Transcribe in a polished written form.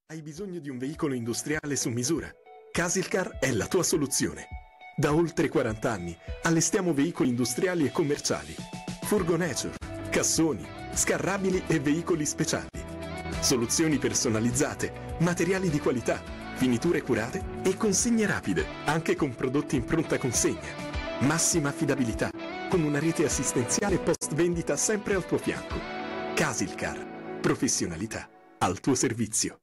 Hai bisogno di un veicolo industriale su misura? Casilcar è la tua soluzione. Da oltre 40 anni allestiamo veicoli industriali e commerciali, furgonature, cassoni, scarrabili e veicoli speciali. Soluzioni personalizzate, materiali di qualità, finiture curate e consegne rapide, anche con prodotti in pronta consegna. Massima affidabilità, con una rete assistenziale post vendita sempre al tuo fianco. Casilcar, professionalità al tuo servizio.